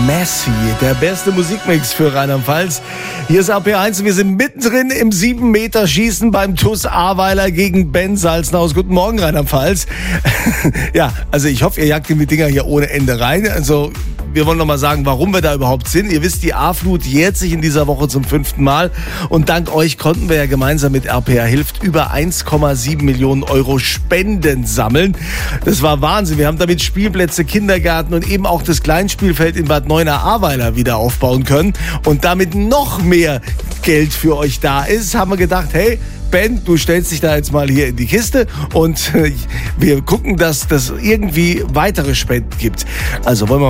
Messi, der beste Musikmix für Rheinland-Pfalz. Hier ist AP1 und wir sind mittendrin im 7-Meter-Schießen beim TuS Ahrweiler gegen Ben Salzenhaus. Guten Morgen, Rheinland-Pfalz. Ja, also ich hoffe, ihr jagt die Dinger hier ohne Ende rein. Also wir wollen noch mal sagen, warum wir da überhaupt sind. Ihr wisst, die A-Flut jährt sich in dieser Woche zum 5. Mal. Und dank euch konnten wir ja gemeinsam mit RPA Hilft über 1,7 Millionen Euro Spenden sammeln. Das war Wahnsinn. Wir haben damit Spielplätze, Kindergärten und eben auch das Kleinspielfeld in Bad Neuenahr-Ahrweiler wieder aufbauen können. Und damit noch mehr Geld für euch da ist, haben wir gedacht, hey, Ben, du stellst dich da jetzt mal hier in die Kiste und wir gucken, dass das irgendwie weitere Spenden gibt. Also wollen wir